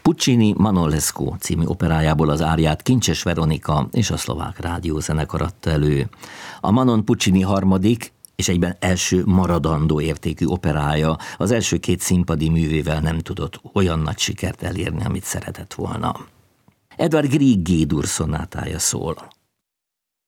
Puccini Manolescu című operájából az áriát Kincses Veronika és a Szlovák Rádiózenekar adta elő. A Manon Puccini harmadik és egyben első maradandó értékű operája az első két színpadi művével nem tudott olyan nagy sikert elérni, amit szeretett volna. Edvard Grieg G-dur szonátája szól.